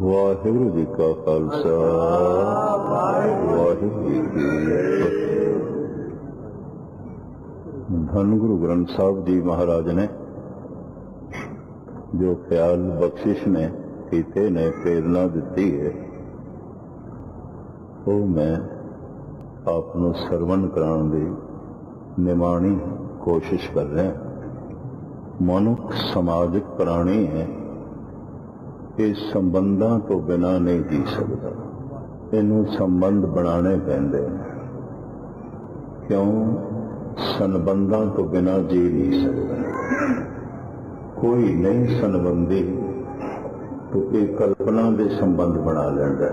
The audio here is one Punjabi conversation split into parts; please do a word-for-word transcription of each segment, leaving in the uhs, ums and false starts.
ਵਾਹਿਗੁਰੂ ਜੀ ਕਾ ਖਾਲਸਾ ਵਾਹਿਗੁਰੂ ਜੀ ਕੀ ਫਤਿਹ। ਧੰਨ ਗੁਰੂ ਗ੍ਰੰਥ ਸਾਹਿਬ ਜੀ ਮਹਾਰਾਜ ਨੇ ਜੋ ਖਿਆਲ ਬਖਸ਼ਿਸ਼ ਨੇ ਕੀਤੇ ਨੇ, ਪ੍ਰੇਰਨਾ ਦਿੱਤੀ ਹੈ, ਉਹ ਮੈਂ ਆਪ ਨੂੰ ਸਰਵਣ ਕਰਾਉਣ ਦੀ ਨਿਮਾਣੀ ਕੋਸ਼ਿਸ਼ ਕਰ ਰਿਹਾ। ਮਨੁੱਖ ਸਮਾਜਿਕ ਪ੍ਰਾਣੀ ਹੈ, ਇਹ ਸੰਬੰਧਾਂ ਤੋਂ ਬਿਨਾਂ ਨਹੀਂ ਜੀ ਸਕਦਾ। ਇਹਨੂੰ ਸੰਬੰਧ ਬਣਾਉਣੇ ਪੈਂਦੇ ਨੇ, ਕਿਉਂ? ਸੰਬੰਧਾਂ ਤੋਂ ਬਿਨਾਂ ਜੀ ਨਹੀਂ ਸਕਦਾ। ਕੋਈ ਨਹੀਂ ਸੰਬੰਧੀ तो ਇਹ ਕਲਪਨਾ ਦੇ ਸੰਬੰਧ ਬਣਾ ਲੈਂਦਾ,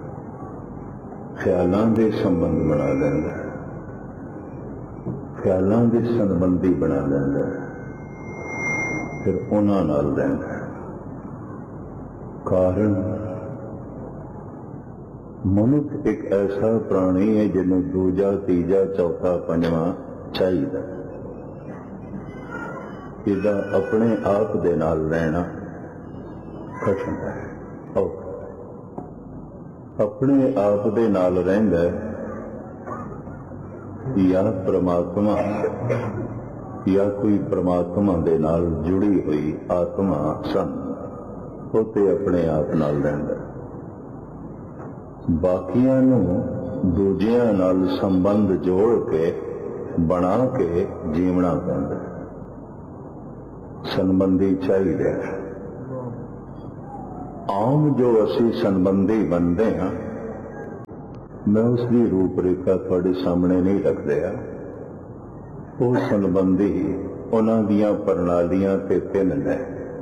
ਖਿਆਲਾਂ ਦੇ ਸੰਬੰਧ ਬਣਾ ਲੈਂਦਾ, ਖਿਆਲਾਂ ਦੇ ਸੰਬੰਧੀ ਬਣਾ ਲੈਂਦਾ, ਫਿਰ ਉਹਨਾਂ ਨਾਲ ਰਹਿੰਦਾ। ਕਾਰਨ ਮਨੁੱਖ ਇੱਕ ਐਸਾ ਪ੍ਰਾਣੀ ਹੈ ਜਿਹਨੂੰ ਦੂਜਾ, ਤੀਜਾ, ਚੌਥਾ, ਪੰਜਵਾਂ ਚਾਹੀਦਾ। ਇਹਦਾ ਆਪਣੇ ਆਪ ਦੇ ਨਾਲ ਰਹਿਣਾ ਕਠਿਨ ਹੈ। ਆਪਣੇ ਆਪ ਦੇ ਨਾਲ ਰਹਿੰਦਾ ਜਾਂ ਪ੍ਰਮਾਤਮਾ ਜਾਂ ਕੋਈ ਪ੍ਰਮਾਤਮਾ ਦੇ ਨਾਲ ਜੁੜੀ ਹੋਈ ਆਤਮਾ ਸਨ, ਉਹ ਤੇ ਆਪਣੇ ਆਪ ਨਾਲ ਰਹਿੰਦਾ। ਬਾਕੀਆਂ ਨੂੰ ਦੂਜਿਆਂ ਨਾਲ ਸੰਬੰਧ ਜੋੜ ਕੇ ਬਣਾ ਕੇ ਜੀਵਣਾ ਪੈਂਦਾ। ਸੰਬੰਧੀ ਚਾਹੀਦਾ। ਆਮ ਜੋ ਅਸੀਂ ਸੰਬੰਧੀ ਬਣਦੇ ਹਾਂ, ਮੈਂ ਉਸ ਦੀ ਰੂਪਰੇਖਾ ਤੁਹਾਡੇ ਸਾਹਮਣੇ ਨਹੀਂ ਰੱਖ ਰਿਹਾ। ਉਹ ਸੰਬੰਧੀ ਉਹਨਾਂ ਦੀਆਂ ਪ੍ਰਣਾਲੀਆਂ ਤੇ ਤਿੰਨ ਨੇ: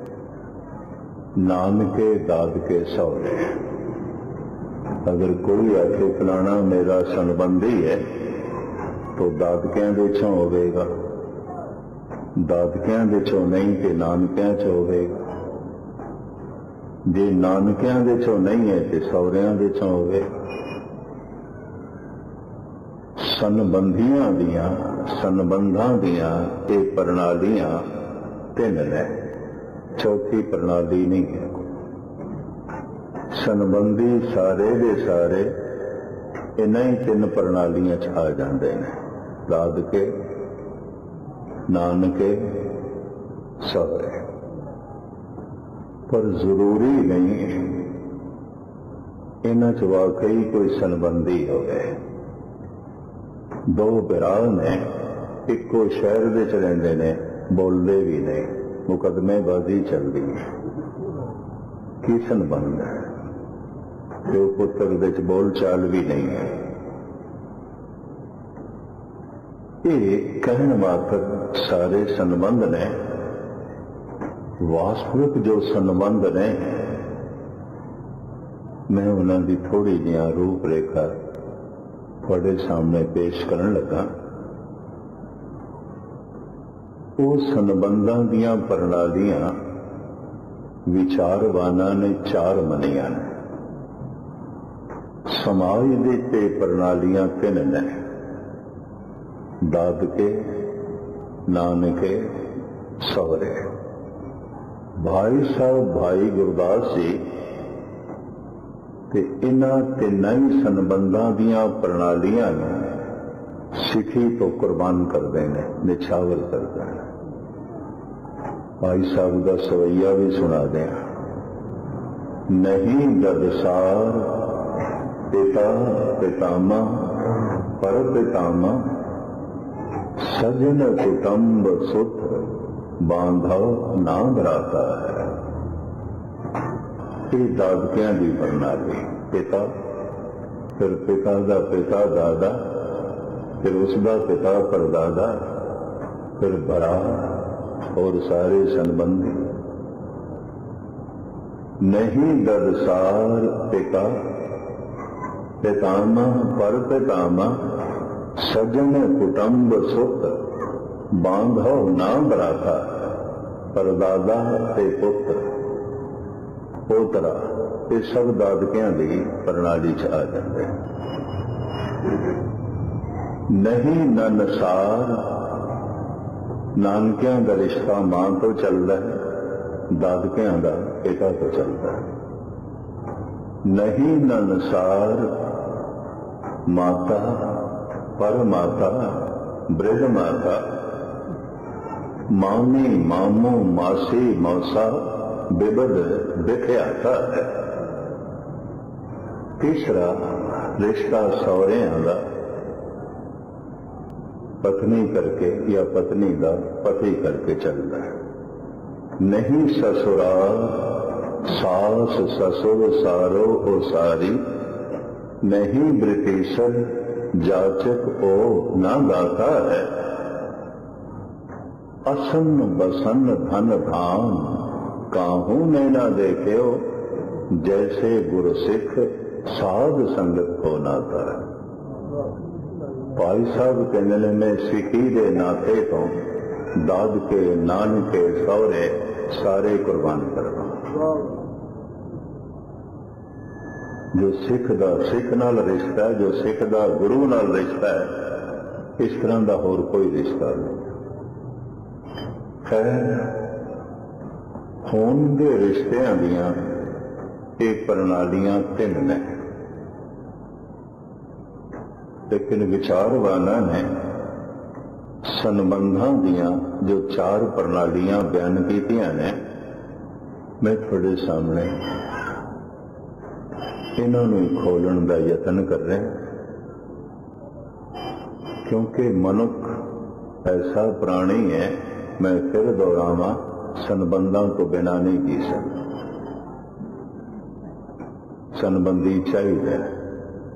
ਨਾਨਕੇ, ਦਾਦਕੇ, ਸਹੁਰੇ। ਅਗਰ ਕੋਈ ਆਖੇ ਫਲਾਣਾ ਮੇਰਾ ਸੰਬੰਧੀ ਹੈ ਤਾਂ ਦਾਦਕਿਆਂ ਦੇ ਚੋਂ ਹੋਵੇਗਾ, ਦਾਦਕਿਆਂ ਦੇ ਚੋਂ ਨਹੀਂ ਤੇ ਨਾਨਕਿਆਂ ਚ ਹੋਵੇਗਾ, ਜੇ ਨਾਨਕਿਆਂ ਦੇ ਚੋਂ ਨਹੀਂ ਹੈ ਤੇ ਸਹੁਰਿਆਂ ਦੇ ਚੋਂ ਹੋਵੇਗਾ। ਸੰਬੰਧੀਆਂ ਦੀਆਂ, ਸੰਬੰਧਾਂ ਦੀਆਂ ਇਹ ਪ੍ਰਣਾਲੀਆਂ ਤਿੰਨ ਨੇ, ਚੌਥੀ ਪ੍ਰਣਾਲੀ ਨਹੀਂ ਹੈ। ਸੰਬੰਧੀ ਸਾਰੇ ਦੇ ਸਾਰੇ ਇਹਨਾਂ ਹੀ ਤਿੰਨ ਪ੍ਰਣਾਲੀਆਂ ਚ ਆ ਜਾਂਦੇ ਨੇ: ਦਾਦਕੇ, ਨਾਨਕੇ, ਸਹੁਰੇ। ਪਰ ਜ਼ਰੂਰੀ ਨਹੀਂ ਇਹਨਾਂ ਚ ਵਾਕਈ ਕੋਈ ਸੰਬੰਧੀ ਹੋਵੇ। ਦੋ ਭਰਾ ਨੇ, ਇੱਕੋ ਸ਼ਹਿਰ ਵਿੱਚ ਰਹਿੰਦੇ ਨੇ, ਬੋਲਦੇ ਵੀ ਨਹੀਂ, ਮੁਕੱਦਮੇਬਾਜ਼ੀ ਚੱਲਦੀ ਹੈ। ਕੀ ਸੰਬੰਧ ਹੈ? ਪਿਓ ਪੁੱਤਰ ਵਿੱਚ ਬੋਲ ਚਾਲ ਵੀ ਨਹੀਂ ਹੈ। ਇਹ ਕਹਿਣ ਮਾਤਰ ਸਾਰੇ ਸੰਬੰਧ ਨੇ। ਵਾਸਤਵਿਕ ਜੋ ਸੰਬੰਧ ਨੇ, ਮੈਂ ਉਹਨਾਂ ਦੀ ਥੋੜੀ ਜਿਹੀ ਰੂਪਰੇਖਾ ਤੁਹਾਡੇ ਸਾਹਮਣੇ ਪੇਸ਼ ਕਰਨ ਲੱਗਾ। ਉਹ ਸੰਬੰਧਾਂ ਦੀਆਂ ਪ੍ਰਣਾਲੀਆਂ ਵਿਚਾਰਵਾਨਾਂ ਨੇ ਚਾਰ ਮੰਨੀਆਂ ਨੇ। ਸਮਾਜ ਦੇ ਤੇ ਪ੍ਰਣਾਲੀਆਂ ਤਿੰਨ ਨੇ: ਦਾਦਕੇ, ਨਾਨਕੇ, ਸਹੁਰੇ। ਭਾਈ ਸਾਹਿਬ ਭਾਈ ਗੁਰਦਾਸ ਜੀ ਤੇ ਇਹਨਾਂ ਤਿੰਨਾਂ ਹੀ ਸੰਬੰਧਾਂ ਦੀਆਂ ਪ੍ਰਣਾਲੀਆਂ ਨੂੰ ਸਿੱਖੀ ਤੋਂ ਕੁਰਬਾਨ ਕਰਦੇ ਨੇ, ਨਿਛਾਵਰ ਕਰਦੇ ਨੇ। ਭਾਈ ਸਾਹਿਬ ਦਾ ਸਵਈਆ ਵੀ ਸੁਣਾ ਦਿਆਂ: ਨਹੀਂ ਦਰਸਾਰ ਪਿਤਾ ਪਿਤਾਮਾ ਪਰ ਪਿਤਾਮਾ, ਸਜਨ ਕੁਟੰਬ ਸੁਤ ਬਾਂਧਵ ਨਾ ਬਰਾਤਾ ਹੈ। ਇਹ ਦਾਦਕਿਆਂ ਦੀ ਪ੍ਰਣਾਲੀ। ਪਿਤਾ, ਫਿਰ ਪਿਤਾ ਦਾ ਪਿਤਾ ਦਾਦਾ, ਫਿਰ ਉਸ ਦਾ ਪਿਤਾ ਪਰਦਾਦਾ, ਫਿਰ ਭਰਾ और सारे संबंधी। नहीं दरसार पिता पितामा पर पितामा, सजन कुटुंब सुत बांधव ना बराता, परदादा ते पुत्र पोतरा। ये सब दादकियां दी प्रणाली च आ जाते। नहीं ननसार, नानकियां का रिश्ता मां तो चलता है, दादकियां का पिता तो चलता है। नहीं ननसार माता पर माता वृद्ध माता मामी मामू मासी मौसा बिबद बिख्याता है। तीसरा रिश्ता सौहरियां दा पत्नी करके या पत्नी का पति करके चलता है। नहीं ससुराल सास ससुर सारो ओ सारी नहीं ब्रिटिशर जाचक ओ ना गाता है। असन बसन धन धाम काहू ने ना देख्यो जैसे गुरु सिख साध संगत को नाता है। भाई साहब कहने ने मैं सिखी दे नाते तो दाद के नानके सौरे सारे कुर्बान करवा। जो सिख दा सिख नाल रिश्ता है, जो सिख दा गुरु नाल रिश्ता है, इस तरह का होर कोई रिश्ता नहीं। खैर खून के रिश्तियां दियां ये प्रणालियां तीन ने, लेकिन विचारवाना ने संबंधां दियां जो चार प्रणालियां बयान कीतियां ने, मैं थोड़े सामने इन्होंने खोलने का यतन कर रहा, क्योंकि मनुख ऐसा प्राणी है, मैं फिर दोहरावा, संबंधों को बिना नहीं जी सकता। संबंधी चाहिए।